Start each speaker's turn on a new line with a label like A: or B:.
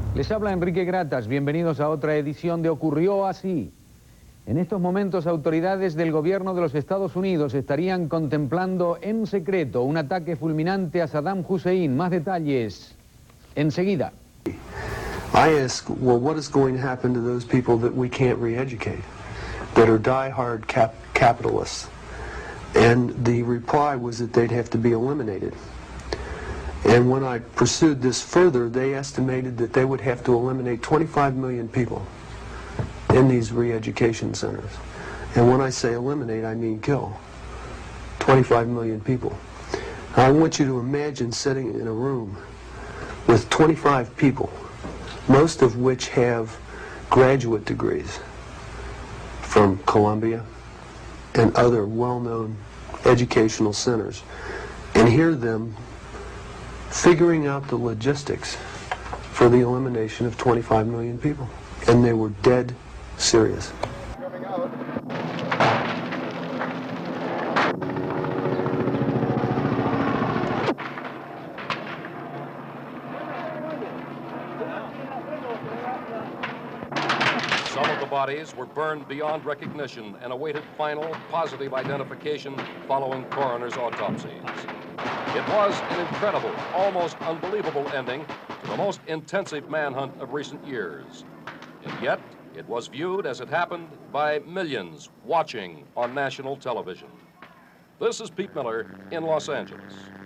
A: Les habla Enrique Gratas, bienvenidos a otra edición de Ocurrió Así. En estos momentos, autoridades del gobierno de los Estados Unidos estarían contemplando en secreto un ataque fulminante a Saddam Hussein. Más detalles enseguida.
B: I ask, well, what is going to happen to those people that we can't re-educate, that are die-hard capitalists? And the reply was that they'd have to be eliminated. And when I pursued this further, they estimated that they would have to eliminate 25 million people in these re-education centers. And when I say eliminate, I mean kill. 25 million people. I want you to imagine sitting in a room with 25 people, most of which have graduate degrees from Columbia and other well-known educational centers, and hear them figuring out the logistics for the elimination of 25 million people. And they were dead serious.
C: Some of the bodies were burned beyond recognition and awaited final positive identification following coroner's autopsies. It was an incredible, almost unbelievable ending to the most intensive manhunt of recent years. And yet, it was viewed as it happened by millions watching on national television. This is Pete Miller in Los Angeles.